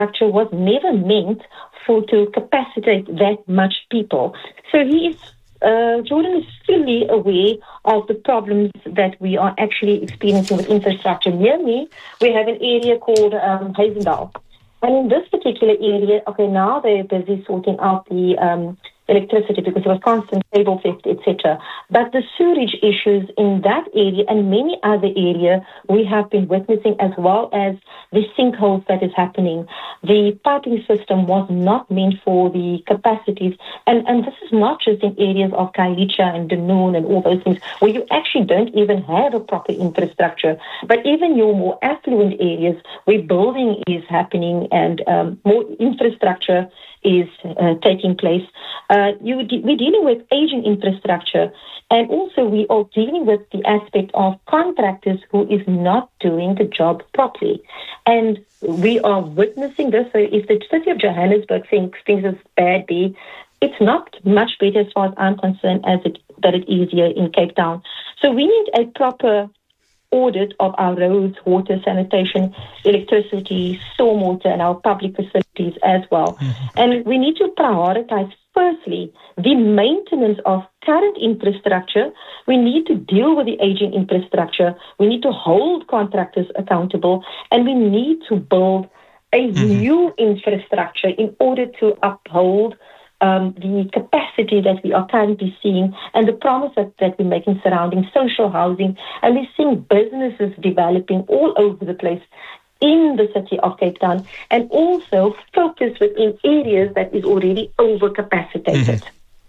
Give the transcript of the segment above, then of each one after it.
infrastructure was never meant to capacitate that much people. So Jordan is fully aware of the problems that we are actually experiencing with infrastructure. Near me, we have an area called Hazendal. And in this particular area, now they're busy sorting out the electricity because there was constant cable theft, etc. But the sewage issues in that area and many other areas we have been witnessing, as well as the sinkholes that is happening. The piping system was not meant for the capacities. And this is not just in areas of Khayelitsha and Dunoon and all those things where you actually don't even have a proper infrastructure. But even your more affluent areas where building is happening and more infrastructure is taking place. We're dealing with aging infrastructure, and also we are dealing with the aspect of contractors who is not doing the job properly. And we are witnessing this. So if the city of Johannesburg thinks things is bad there, it's not much better as far as I'm concerned that it is here in Cape Town. So we need a proper audit of our roads, water, sanitation, electricity, stormwater, and our public facilities as well. Mm-hmm. And we need to prioritize, firstly, the maintenance of current infrastructure. We need to deal with the aging infrastructure. We need to hold contractors accountable, and we need to build a new infrastructure in order to uphold the capacity that we are currently seeing and the promise that we're making surrounding social housing. And we're seeing businesses developing all over the place in the city of Cape Town, and also focus within areas that is already overcapacitated.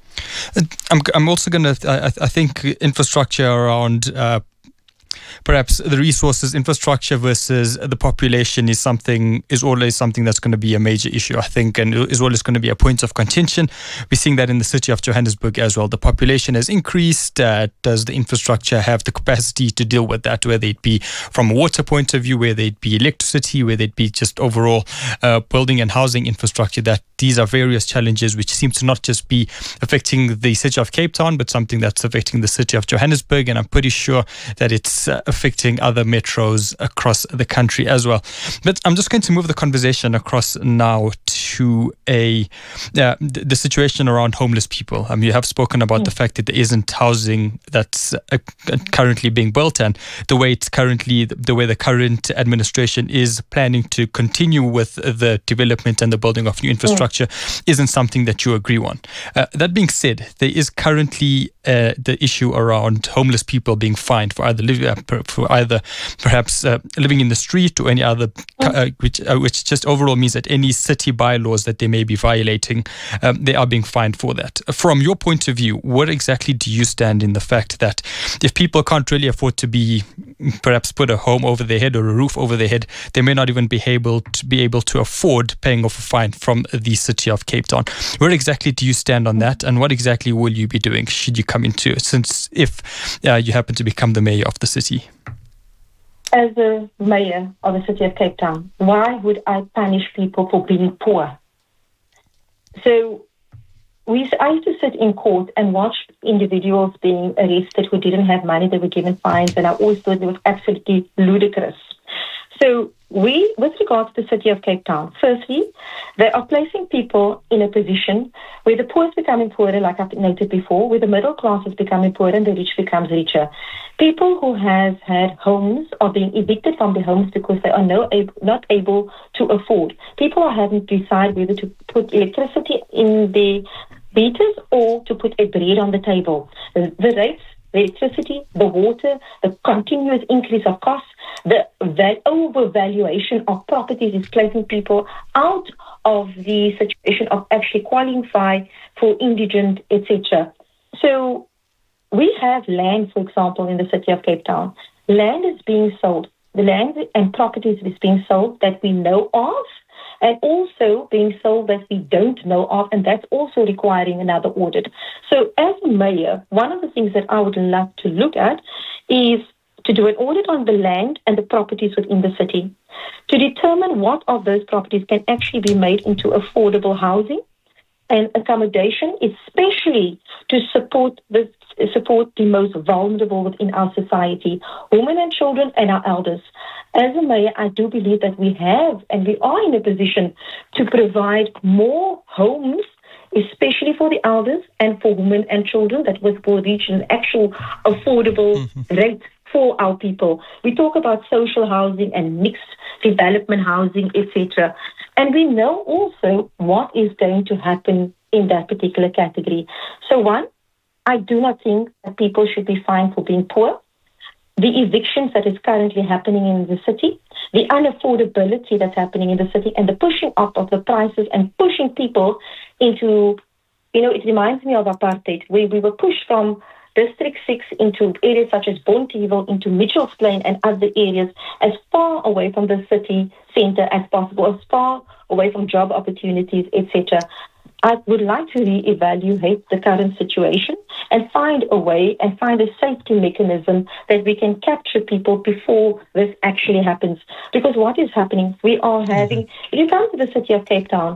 I'm also going to, I think infrastructure around perhaps the resources, infrastructure versus the population is always something that's going to be a major issue, I think, and is always going to be a point of contention. We're seeing that in the city of Johannesburg as well. The population has increased. Does the infrastructure have the capacity to deal with that, whether it be from a water point of view, whether it be electricity, whether it be just overall building and housing infrastructure? That these are various challenges which seem to not just be affecting the city of Cape Town, but something that's affecting the city of Johannesburg, and I'm pretty sure that it's affecting other metros across the country as well. But I'm just going to move the conversation across now to the situation around homeless people. You have spoken about the fact that there isn't housing that's currently being built, and the way the current administration is planning to continue with the development and the building of new infrastructure isn't something that you agree on. That being said, there is currently the issue around homeless people being fined for either perhaps living in the street or any other, which just overall means that any city bylaws that they may be violating, they are being fined for that. From your point of view, what exactly do you stand in the fact that if people can't really afford to perhaps put a home over their head or a roof over their head, they may not even be able to afford paying off a fine from the city of Cape Town? Where exactly do you stand on that, and what exactly will you be doing should you come into it, if you happen to become the mayor of the city? As a mayor of the city of Cape Town, why would I punish people for being poor? So I used to sit in court and watch individuals being arrested who didn't have money. They were given fines, and I always thought it was absolutely ludicrous. So with regards to the city of Cape Town, firstly, they are placing people in a position where the poor is becoming poorer, like I've noted before, where the middle class is becoming poorer and the rich becomes richer. People who have had homes are being evicted from their homes because they are not able to afford. People are having to decide whether to put electricity in the meters or to put a bread on the table. The rates, the electricity, the water, the continuous increase of costs, the overvaluation of properties is placing people out of the situation of actually qualifying for indigent, etc. So we have land, for example, in the city of Cape Town. Land is being sold. The land and properties is being sold that we know of, and also being sold that we don't know of, and that's also requiring another audit. So as a mayor, one of the things that I would love to look at is to do an audit on the land and the properties within the city, to determine what of those properties can actually be made into affordable housing and accommodation, especially to support the support the most vulnerable within our society, women and children and our elders. As a mayor, I do believe that we have and we are in a position to provide more homes, especially for the elders and for women and children, that will reach an actual affordable rate for our people. We talk about social housing and mixed development housing, etc. And we know also what is going to happen in that particular category. So one, I do not think that people should be fined for being poor. The evictions that is currently happening in the city, the unaffordability that's happening in the city, and the pushing up of the prices and pushing people into, it reminds me of apartheid, where we were pushed from District 6 into areas such as Bonteheuwel, into Mitchells Plain and other areas, as far away from the city centre as possible, as far away from job opportunities, etc. I would like to reevaluate the current situation and find a way and find a safety mechanism that we can capture people before this actually happens. Because what is happening, we are having, if you come to the city of Cape Town,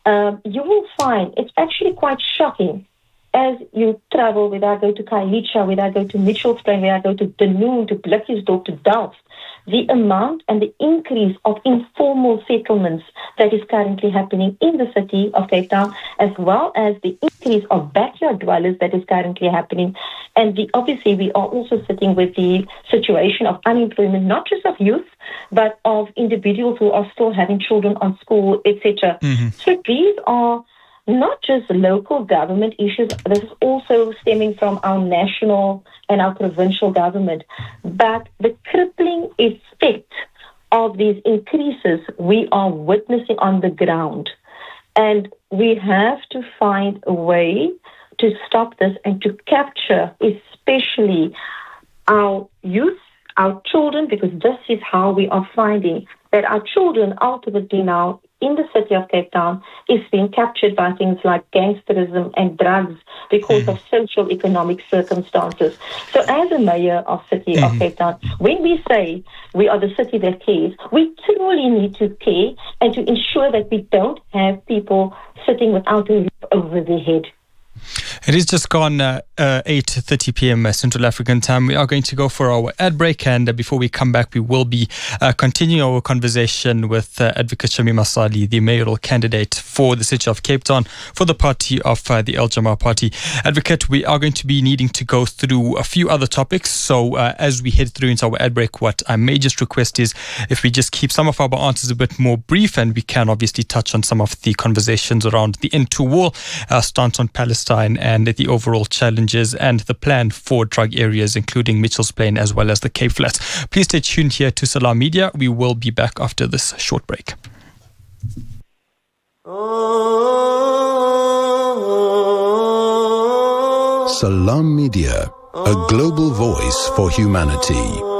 you will find it's actually quite shocking as you travel, whether I go to Khayelitsha, whether I go to Mitchells Plain, whether I go to Dunoon, to Blikkiesdorp, to Delft, the amount and the increase of informal settlements that is currently happening in the city of Cape Town, as well as the increase of backyard dwellers that is currently happening. And obviously we are also sitting with the situation of unemployment, not just of youth, but of individuals who are still having children on school, etc. So these are not just local government issues. This is also stemming from our national and our provincial government. But the crippling effect of these increases we are witnessing on the ground. And we have to find a way to stop this and to capture especially our youth, our children, because this is how we are finding that our children ultimately now in the city of Cape Town is being captured by things like gangsterism and drugs because of social economic circumstances. So as a mayor of city of Cape Town, when we say we are the city that cares, we truly need to care and to ensure that we don't have people sitting without a roof over their head. It is just gone 8:30 p.m. Central African time. We are going to go for our ad break, and before we come back, we will be continuing our conversation with Advocate Shamima Sali, the mayoral candidate for the city of Cape Town for the party of the Al Jama Party. Advocate, we are going to be needing to go through a few other topics. So as we head through into our ad break, what I may just request is if we just keep some of our answers a bit more brief, and we can obviously touch on some of the conversations around the end to war, stance on Palestine, and the overall challenges and the plan for drug areas, including Mitchells Plain as well as the Cape Flats. Please stay tuned here to Salam Media. We will be back after this short break. Salam Media, a global voice for humanity.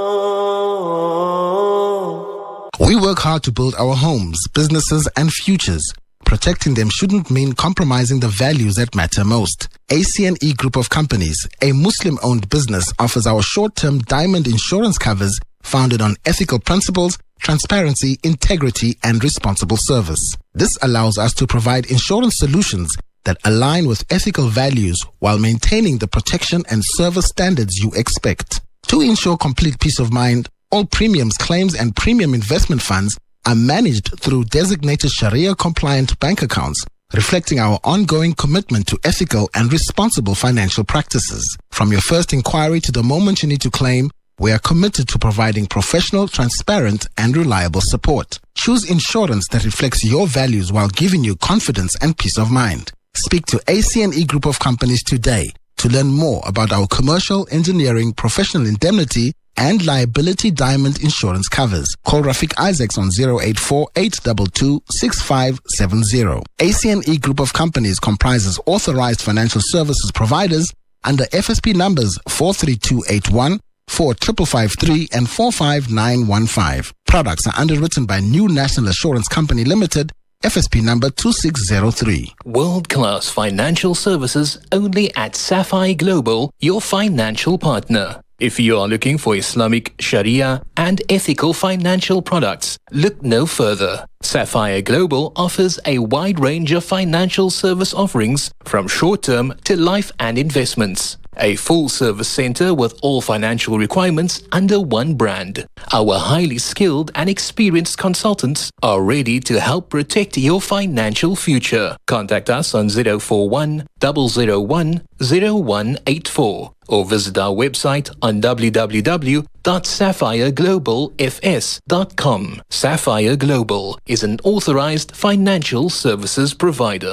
We work hard to build our homes, businesses, and futures. Protecting them shouldn't mean compromising the values that matter most. ACNE Group of Companies, a Muslim-owned business, offers our short-term diamond insurance covers founded on ethical principles, transparency, integrity, and responsible service. This allows us to provide insurance solutions that align with ethical values while maintaining the protection and service standards you expect. To ensure complete peace of mind, all premiums, claims, and premium investment funds are managed through designated Sharia-compliant bank accounts, reflecting our ongoing commitment to ethical and responsible financial practices. From your first inquiry to the moment you need to claim, we are committed to providing professional, transparent, and reliable support. Choose insurance that reflects your values while giving you confidence and peace of mind. Speak to ACNE Group of Companies today to learn more about our commercial, engineering, professional indemnity, and liability diamond insurance covers. Call Rafiq Isaacs on 084-822-6570. ACNE Group of Companies comprises authorized financial services providers under FSP numbers 43281, 4553, and 45915. Products are underwritten by New National Assurance Company Limited, FSP number 2603. World-class financial services only at Sapphire Global, your financial partner. If you are looking for Islamic, Sharia and ethical financial products, look no further. Sapphire Global offers a wide range of financial service offerings from short-term to life and investments. A full-service center with all financial requirements under one brand. Our highly skilled and experienced consultants are ready to help protect your financial future. Contact us on 041 001 0184 or visit our website on www.sapphireglobalfs.com. Sapphire Global is an authorized financial services provider.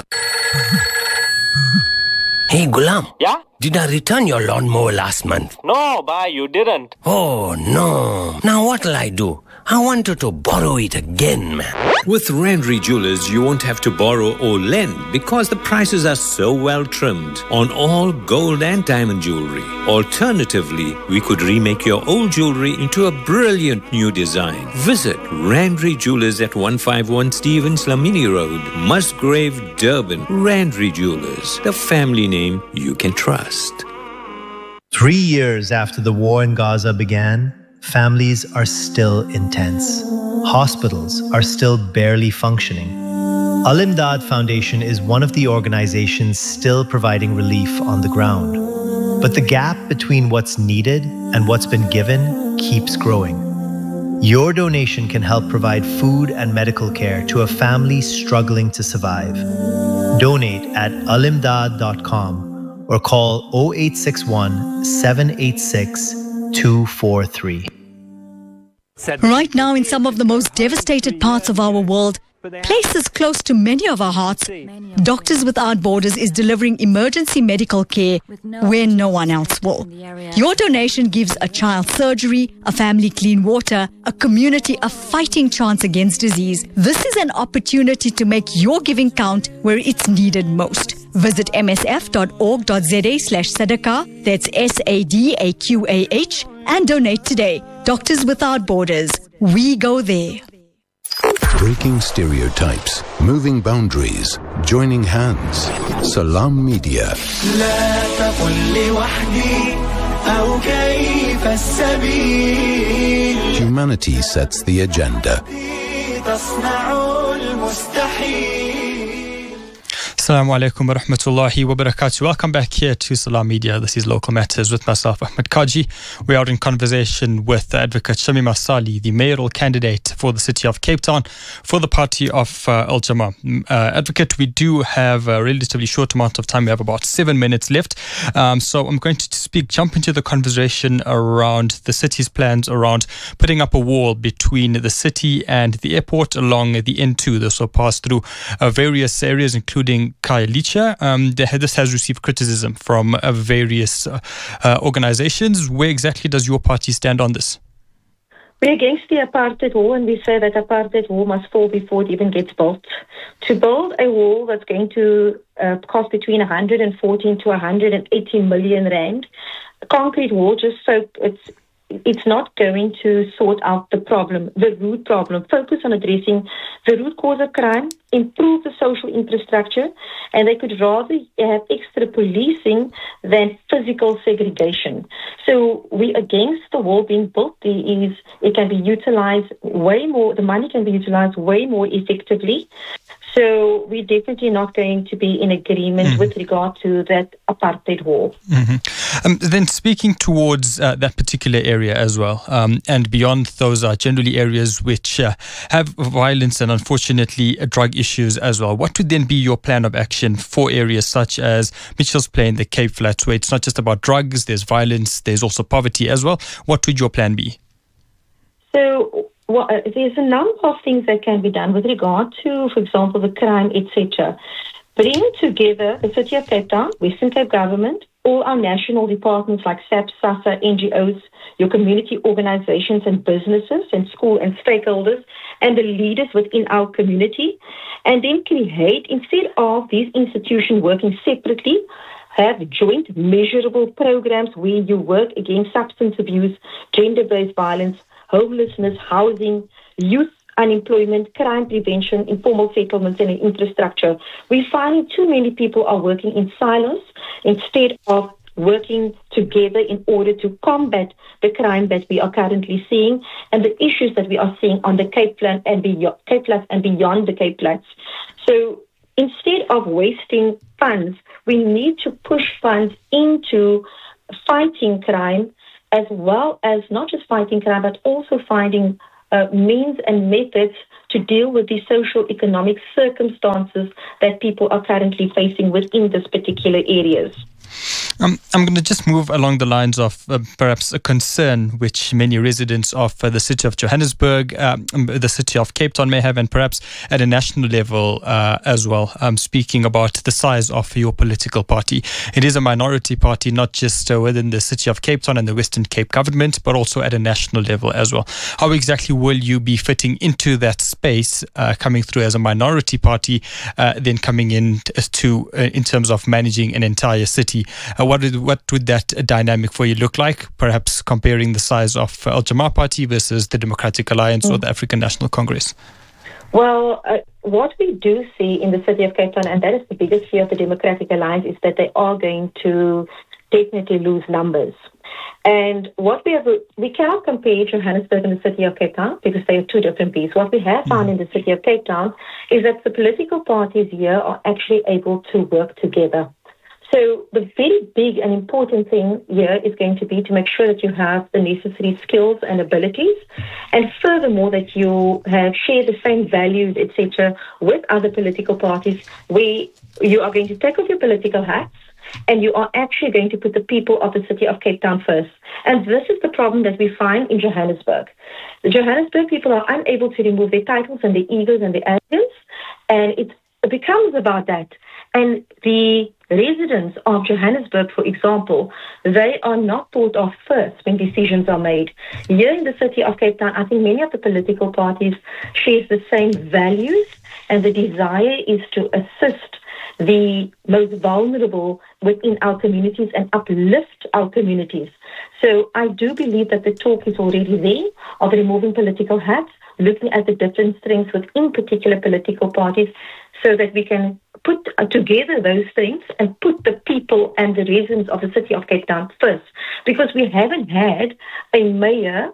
Hey, Gulam. Yeah? Did I return your lawnmower last month? No, bhai, you didn't. Oh, no. Now what'll I do? I wanted to borrow it again, man. With Randry Jewelers, you won't have to borrow or lend because the prices are so well trimmed on all gold and diamond jewelry. Alternatively, we could remake your old jewelry into a brilliant new design. Visit Randry Jewelers at 151 Stevens Lamini Road, Musgrave, Durban. Randry Jewelers, the family name you can trust. 3 years after the war in Gaza began, families are still intense. Hospitals are still barely functioning. Al-Imdad Foundation is one of the organizations still providing relief on the ground. But the gap between what's needed and what's been given keeps growing. Your donation can help provide food and medical care to a family struggling to survive. Donate at alimdad.com or call 0861 786 243. Right now, in some of the most devastated parts of our world, places close to many of our hearts, Doctors Without Borders is delivering emergency medical care where no one else will. Your donation gives a child surgery, a family clean water, a community a fighting chance against disease. This is an opportunity to make your giving count where it's needed most. Visit msf.org.za/sadaqah, that's SADAQAH, and donate today. Doctors Without Borders. We go there. Breaking stereotypes, moving boundaries, joining hands. Salam Media. Humanity sets the agenda. Assalamu alaikum wa rahmatullahi wa barakatuh. Welcome back here to Salam Media. This is Local Matters with myself, Ahmed Kaji. We are in conversation with Advocate Shamima Salih, the mayoral candidate for the city of Cape Town for the party of Al Jama. Advocate, we do have a relatively short amount of time. We have about 7 minutes left. So I'm going to jump into the conversation around the city's plans around putting up a wall between the city and the airport along the N2. This will pass through various areas, including Khayelitsha. This has received criticism from various organizations. Where exactly does your party stand on this? We're against the apartheid wall, and we say that apartheid wall must fall before it even gets built. To build a wall that's going to cost between 114 to 180 million rand, a concrete wall, just so it's not going to sort out the problem, the root problem. Focus on addressing the root cause of crime, improve the social infrastructure, and they could rather have extra policing than physical segregation. So we're against the wall being built. It can be utilized way more, the money can be utilized way more effectively. So we're definitely not going to be in agreement with regard to that apartheid wall. Then speaking towards that particular area as well, and beyond those are generally areas which have violence and unfortunately drug issues as well. What would then be your plan of action for areas such as Mitchell's Plain, the Cape Flats, where it's not just about drugs, there's violence, there's also poverty as well? What would your plan be? So there's a number of things that can be done with regard to, for example, the crime, etc. Bring together the City of Cape Town, Western Cape Government, all our national departments like SAP, SASSA, NGOs, your community organizations and businesses and school and stakeholders and the leaders within our community, and then create, instead of these institutions working separately, have joint measurable programs where you work against substance abuse, gender-based violence, homelessness, housing, youth unemployment, crime prevention, informal settlements and infrastructure. We're finding too many people are working in silos instead of working together in order to combat the crime that we are currently seeing and the issues that we are seeing on the Cape Flats and beyond the Cape Flats. So instead of wasting funds, we need to push funds into fighting crime, as well as not just fighting crime, but also finding means and methods to deal with the social economic circumstances that people are currently facing within this particular areas. I'm going to just move along the lines of perhaps a concern which many residents of the city of Johannesburg, the city of Cape Town may have, and perhaps at a national level as well. Speaking about the size of your political party. It is a minority party, not just within the city of Cape Town and the Western Cape government, but also at a national level as well. How exactly will you be fitting into that space, coming through as a minority party, then coming in terms of managing an entire city? What would that dynamic for you look like? Perhaps comparing the size of Al Jama Party versus the Democratic Alliance or the African National Congress? Well, what we do see in the city of Cape Town, and that is the biggest fear of the Democratic Alliance, is that they are going to definitely lose numbers. And what we cannot compare Johannesburg and the city of Cape Town because they are two different beasts. What we have found in the city of Cape Town is that the political parties here are actually able to work together. So the very big and important thing here is going to be to make sure that you have the necessary skills and abilities, and furthermore that you share the same values, etc., with other political parties, where you are going to take off your political hats and you are actually going to put the people of the city of Cape Town first. And this is the problem that we find in Johannesburg. The Johannesburg people are unable to remove their titles and their egos and their arrogance, and it becomes about that. And the residents of Johannesburg, for example, they are not thought of first when decisions are made. Here in the city of Cape Town, I think many of the political parties share the same values, and the desire is to assist the most vulnerable within our communities and uplift our communities. So I do believe that the talk is already there of removing political hats, looking at the different strengths within particular political parties, so that we can put together those things and put the people and the residents of the city of Cape Town first. Because we haven't had a mayor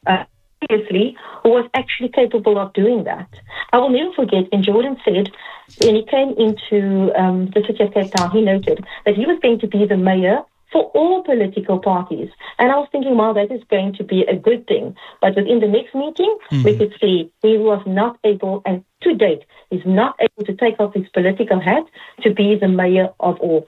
previously who was actually capable of doing that. I will never forget when Jordan said, when he came into the city of Cape Town, he noted that he was going to be the mayor for all political parties. And I was thinking, well, that is going to be a good thing. But within the next meeting, we could see he was not able, and to date, is not able to take off his political hat to be the mayor of all.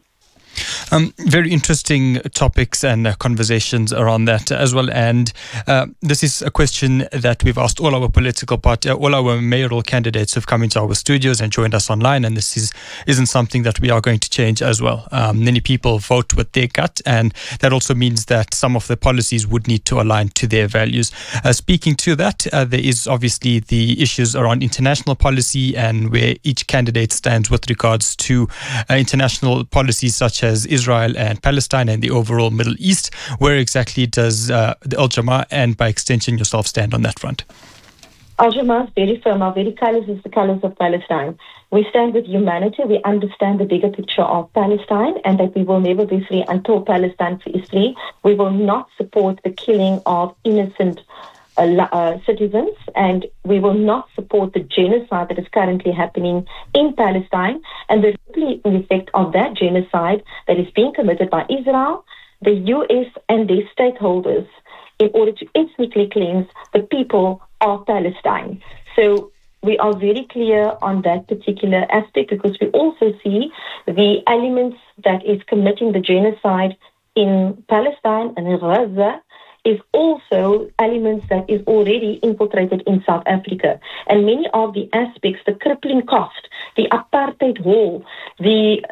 Very interesting topics and conversations around that as well. And this is a question that we've asked all our political party, all our mayoral candidates who've come into our studios and joined us online. And this isn't something that we are going to change as well. Many people vote with their gut, and that also means that some of the policies would need to align to their values. Speaking to that, there is obviously the issues around international policy and where each candidate stands with regards to international policies such as Israel and Palestine and the overall Middle East. Where exactly does the Al Jama and by extension yourself stand on that front? Al Jama is very firm. Our very colours is the colours of Palestine. We stand with humanity. We understand the bigger picture of Palestine, and that we will never be free until Palestine is free. We will not support the killing of innocent citizens, and we will not support the genocide that is currently happening in Palestine and the ripple effect of that genocide that is being committed by Israel, the US and their stakeholders in order to ethnically cleanse the people of Palestine. So we are very clear on that particular aspect, because we also see the elements that is committing the genocide in Palestine and in Gaza is also elements that is already infiltrated in South Africa. And many of the aspects, the crippling cost, the apartheid wall, the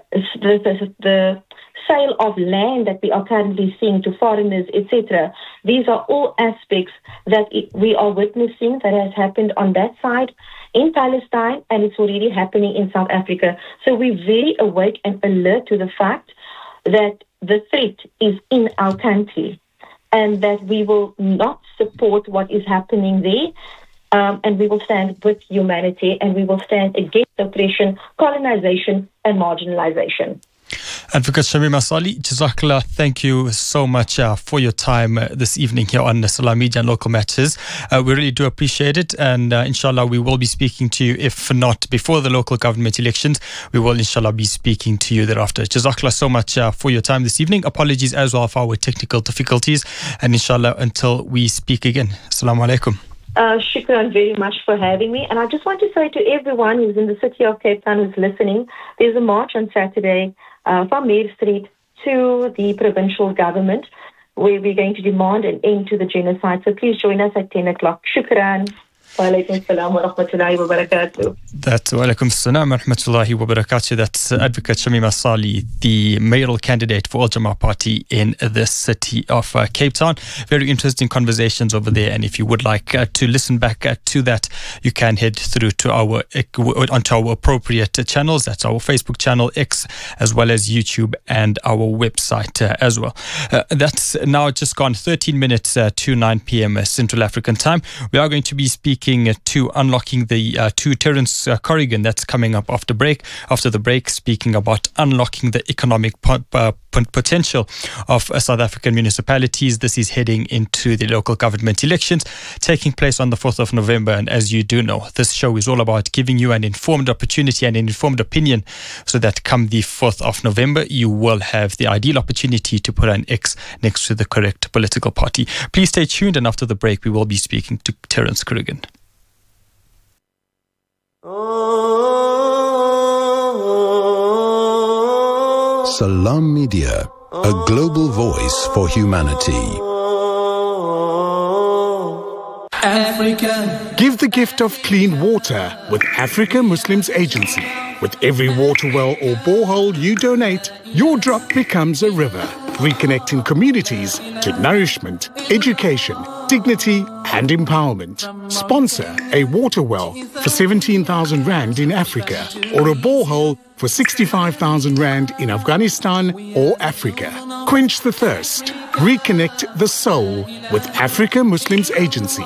sale of land that we are currently seeing to foreigners, etc. These are all aspects that we are witnessing that has happened on that side in Palestine, and it's already happening in South Africa. So we're very awake and alert to the fact that the threat is in our country, and that we will not support what is happening there, and we will stand with humanity, and we will stand against oppression, colonization, and marginalization. Advocate Shamima Salih, Jazakallah, thank you so much for your time this evening here on Salam Media and Local Matters. We really do appreciate it, and inshallah we will be speaking to you, if not before the local government elections, we will inshallah be speaking to you thereafter. Jazakallah so much for your time this evening. Apologies as well for our technical difficulties, and inshallah until we speak again. Assalamu alaikum. Shukran very much for having me. And I just want to say to everyone who's in the city of Cape Town who's listening, there's a march on Saturday from Mayor Street to the provincial government, where we're going to demand an end to the genocide. So please join us at 10 o'clock. Shukran. Wa alaikum salam wa rahmatullahi wa barakatuh. That's wa alaikum salam wa rahmatullahi wa barakatuh. That's Advocate Shamima Salih, the mayoral candidate for Al Jama Party in the city of Cape Town. Very interesting conversations over there, and if you would like to listen back to that, you can head through to onto our appropriate channels. That's our Facebook channel, X, as well as YouTube and our website as well. That's now just gone 13 minutes to 9 p.m. Central African time. We are going to be speaking to unlocking the to Terence Corrigan. That's coming up after the break, speaking about unlocking the economic potential of South African municipalities. This is heading into the local government elections taking place on the 4th of November. And as you do know, this show is all about giving you an informed opportunity and an informed opinion, so that come the 4th of November, you will have the ideal opportunity to put an X next to the correct political party. Please stay tuned, and after the break, we will be speaking to Terence Corrigan. Salam Media, a global voice for humanity. Africa. Give the gift of clean water with Africa Muslims Agency. With every water well or borehole you donate, your drop becomes a river, reconnecting communities to nourishment, education, dignity and empowerment. Sponsor a water well for 17,000 Rand in Africa, or a borehole for 65,000 Rand in Afghanistan or Africa. Quench the thirst. Reconnect the soul with Africa Muslims Agency.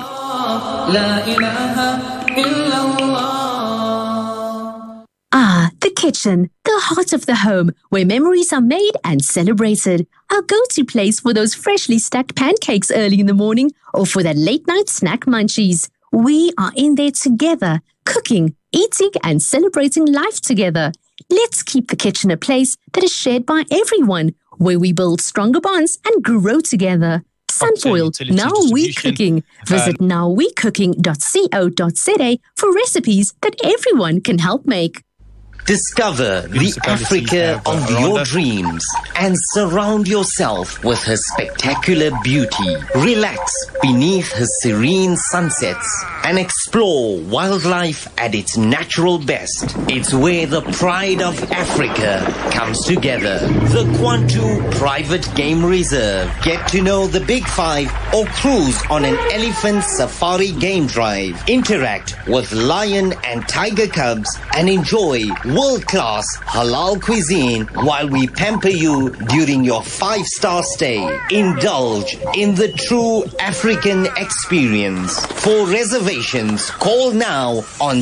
Ah, the kitchen, the heart of the home, where memories are made and celebrated. Our go-to place for those freshly stacked pancakes early in the morning, or for that late-night snack munchies. We are in there together, cooking, eating and celebrating life together. Let's keep the kitchen a place that is shared by everyone, where we build stronger bonds and grow together. Sunfoil, Now We Cooking. Visit nowwecooking.co.za for recipes that everyone can help make. Discover the Africa of your dreams and surround yourself with her spectacular beauty. Relax beneath her serene sunsets and explore wildlife at its natural best. It's where the pride of Africa comes together. The Kwantu Private Game Reserve. Get to know the Big Five or cruise on an elephant safari game drive. Interact with lion and tiger cubs and enjoy world-class halal cuisine while we pamper you during your 5-star stay. Indulge in the true African experience. For reservations, call now on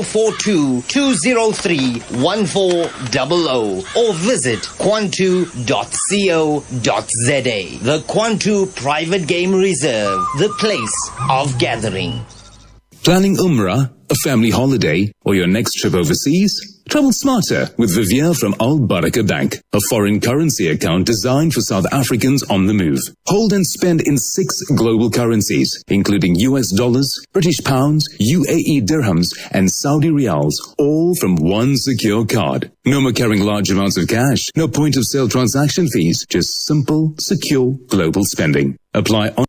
042-203-1400 or visit kwantu.co.za. The Kwantu Private Game Reserve, the place of gathering. Planning Umrah, a family holiday, or your next trip overseas? Travel smarter with Vivier from Al Baraka Bank, a foreign currency account designed for South Africans on the move. Hold and spend in 6 global currencies, including US dollars, British pounds, UAE dirhams, and Saudi riyals, all from one secure card. No more carrying large amounts of cash, no point of sale transaction fees, just simple, secure global spending. Apply on.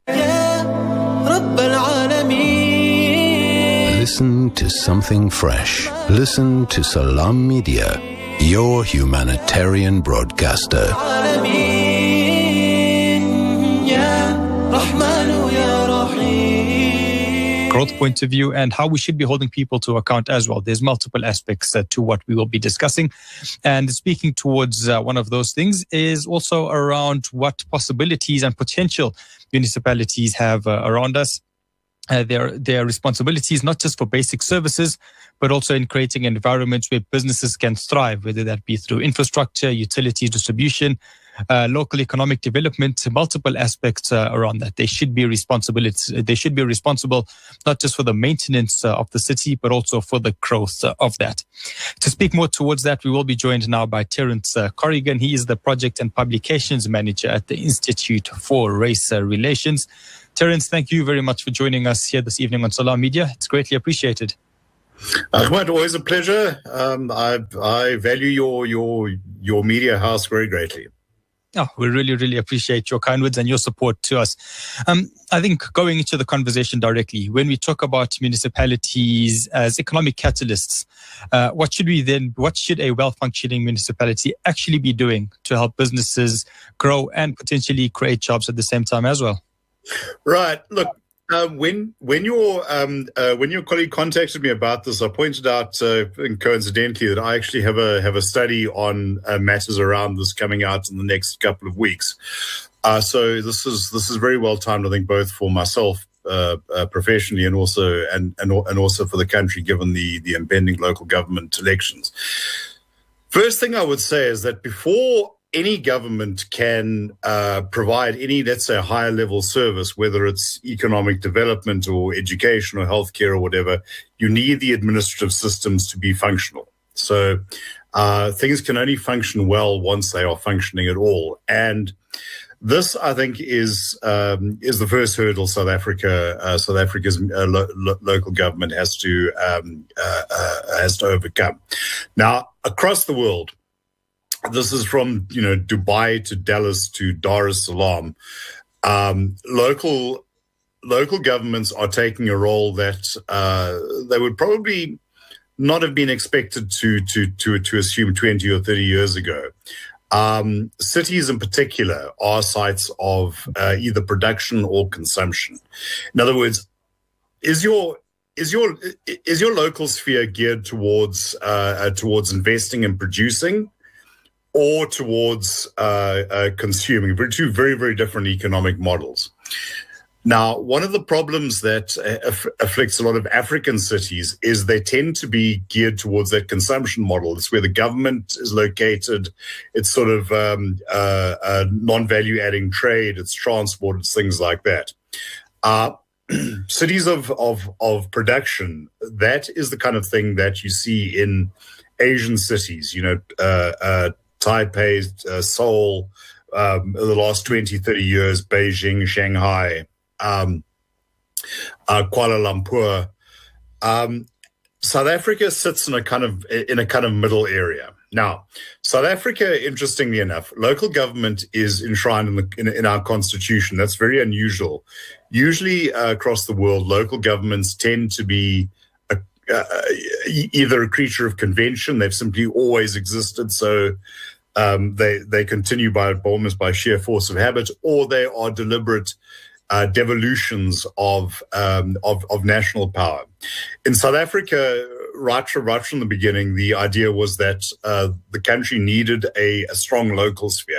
Listen to something fresh. Listen to Salam Media, your humanitarian broadcaster. Growth point of view and how we should be holding people to account as well. There's multiple aspects to what we will be discussing. And speaking towards one of those things is also around what possibilities and potential municipalities have around us. Their responsibilities, not just for basic services, but also in creating environments where businesses can thrive, whether that be through infrastructure, utility distribution, local economic development, multiple aspects around that. They should be responsible not just for the maintenance of the city, but also for the growth of that. To speak more towards that, we will be joined now by Terence Corrigan. He is the Project and Publications Manager at the Institute for Race Relations. Terence, thank you very much for joining us here this evening on Salam Media. It's greatly appreciated. Ahmed, always a pleasure. I value your media house very greatly. Oh, we really, really appreciate your kind words and your support to us. I think going into the conversation directly, when we talk about municipalities as economic catalysts, what should a well-functioning municipality actually be doing to help businesses grow and potentially create jobs at the same time as well? Right. Look, when your colleague contacted me about this, I pointed out coincidentally that I actually have a study on matters around this coming out in the next couple of weeks. So this is very well timed, I think, both for myself professionally and also for the country, given the impending local government elections. First thing I would say is that before any government can provide any, let's say, higher level service, whether it's economic development or education or healthcare or whatever, you need the administrative systems to be functional. So things can only function well once they are functioning at all. And this, I think, is the first hurdle South Africa's local government has to overcome. Now, across the world, this is from Dubai to Dallas to Dar es Salaam. Local governments are taking a role that they would probably not have been expected to assume 20 or 30 years ago. Cities in particular are sites of either production or consumption. In other words, is your local sphere geared towards investing and producing, or towards consuming? Two very, very different economic models. Now, one of the problems that afflicts a lot of African cities is they tend to be geared towards that consumption model. It's where the government is located. It's sort of non-value adding trade. It's transport. It's things like that. Cities of production, that is the kind of thing that you see in Asian cities, Taipei, Seoul, the last 20, 30 years, Beijing, Shanghai, Kuala Lumpur. South Africa sits in a kind of middle area. Now, South Africa, interestingly enough, local government is enshrined in our constitution. That's very unusual. Usually across the world, local governments tend to be either a creature of convention. They've simply always existed, so they continue almost by sheer force of habit, or they are deliberate devolutions of national power. In South Africa, right from the beginning, the idea was that the country needed a strong local sphere.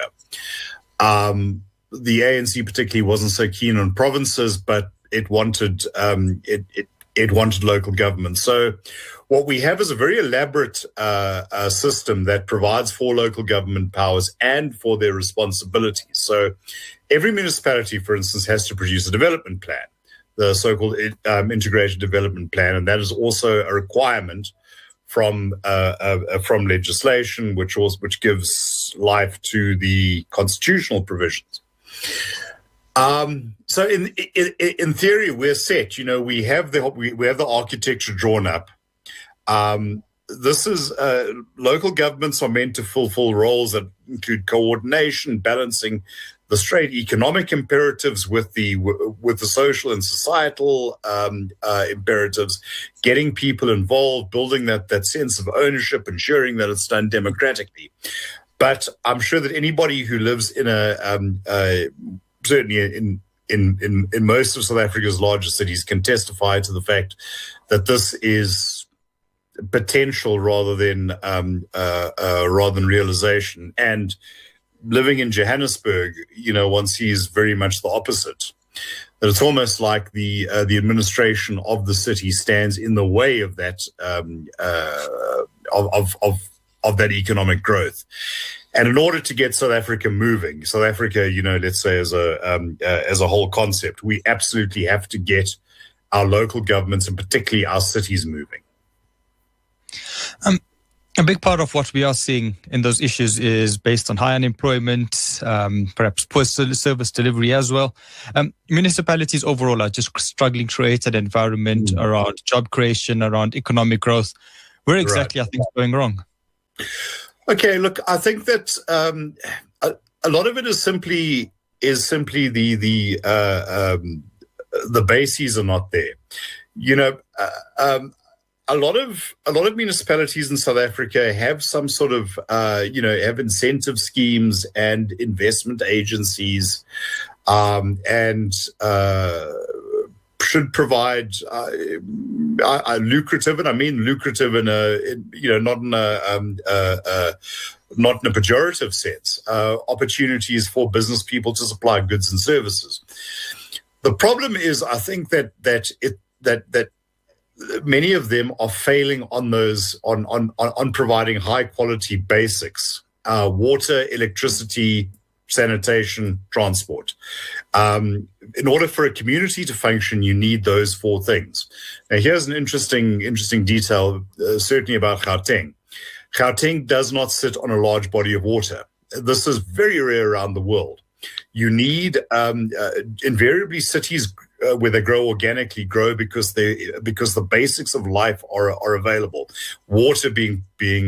The ANC particularly wasn't so keen on provinces, but it wanted it wanted local government. So what we have is a very elaborate system that provides for local government powers and for their responsibilities. So every municipality, for instance, has to produce a development plan, the so-called integrated development plan, and that is also a requirement from legislation, which gives life to the constitutional provisions. So in theory, we're set. We have the architecture drawn up. This is local governments are meant to fulfill roles that include coordination, balancing the straight economic imperatives with the social and societal imperatives, getting people involved, building that sense of ownership, ensuring that it's done democratically. But I'm sure that anybody who lives in certainly in most of South Africa's larger cities can testify to the fact that this is potential rather than realization. And living in Johannesburg, one sees very much the opposite. that it's almost like the administration of the city stands in the way of that of that economic growth. And in order to get South Africa moving, South Africa, let's say as a whole concept, we absolutely have to get our local governments and particularly our cities moving. A big part of what we are seeing in those issues is based on high unemployment, perhaps poor service delivery as well. Municipalities overall are just struggling to create an environment around job creation, around economic growth. Where exactly are things going wrong? Okay, look, I think that a lot of it is simply the bases are not there. A lot of municipalities in South Africa have some sort of have incentive schemes and investment agencies, and should provide lucrative, and I mean lucrative in not in a pejorative sense, opportunities for business people to supply goods and services. The problem is, I think that many of them are failing on those on providing high quality basics: water, electricity, sanitation, transport. In order for a community to function, you need those four things. Now, here's an interesting detail, certainly about Gauteng. Gauteng does not sit on a large body of water. This is very rare around the world. You need invariably cities where they grow organically grow because the basics of life are available. Water being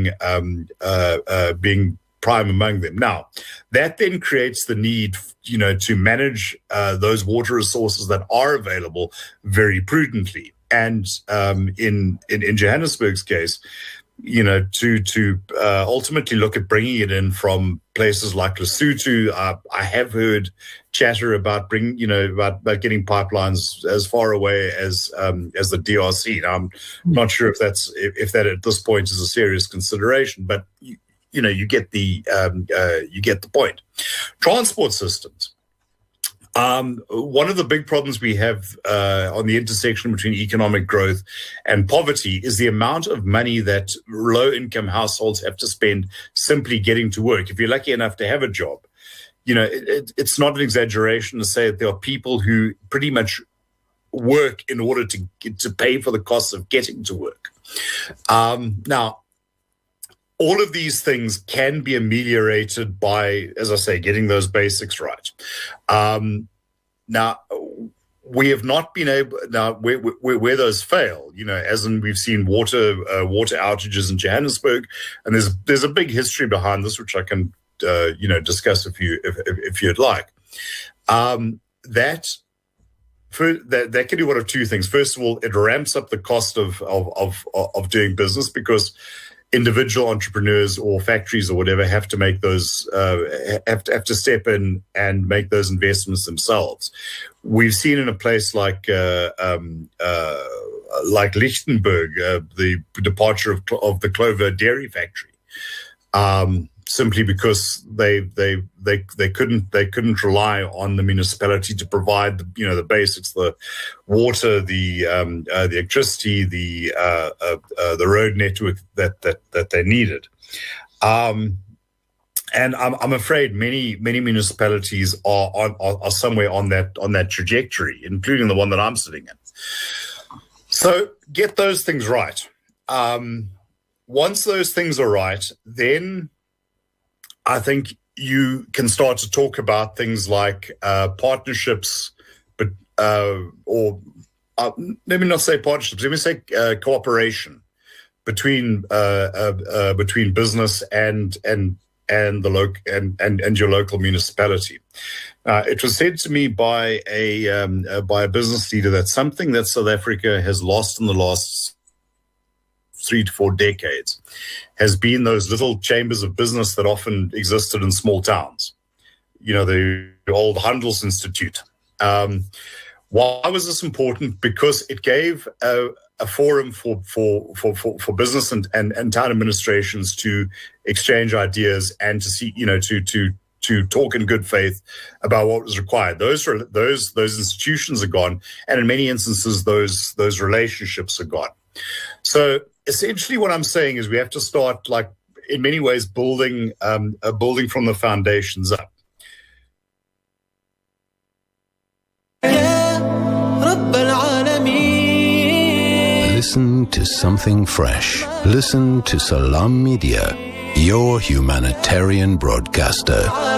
prime among them. Now, that then creates the need, to manage those water resources that are available very prudently. And in Johannesburg's case, to ultimately look at bringing it in from places like Lesotho. I have heard chatter about about getting pipelines as far away as the DRC. Now, I'm not sure if that at this point is a serious consideration, but you get the point. Transport systems. One of the big problems we have on the intersection between economic growth and poverty is the amount of money that low-income households have to spend simply getting to work. If you're lucky enough to have a job, it's not an exaggeration to say that there are people who pretty much work in order to pay for the costs of getting to work. Now, all of these things can be ameliorated by, as I say, getting those basics right. Now, we have not been able. Now, where those fail, as in we've seen water outages in Johannesburg, and there's a big history behind this, which I can discuss if you'd like. That can do one of two things. First of all, it ramps up the cost of doing business because individual entrepreneurs or factories or whatever have to make those have to step in and make those investments themselves. We've seen in a place like Lichtenburg the departure of the Clover dairy factory, simply because they couldn't rely on the municipality to provide the basics, the water, the electricity, the road network that they needed. And I'm afraid many municipalities are somewhere on that trajectory, including the one that I'm sitting in. So get those things right. Once those things are right, then I think you can start to talk about things like partnerships, but or let me not say partnerships. Let me say cooperation between business and your local municipality. It was said to me by a business leader that something that South Africa has lost in the last 3 to 4 decades has been those little chambers of business that often existed in small towns. The old Handels Institute. Why was this important? Because it gave a forum for business and town administrations to exchange ideas and to see, to talk in good faith about what was required. Those institutions are gone, and in many instances, those relationships are gone. So essentially, what I'm saying is we have to start, like, in many ways, building from the foundations up. Listen to something fresh. Listen to Salam Media, your humanitarian broadcaster.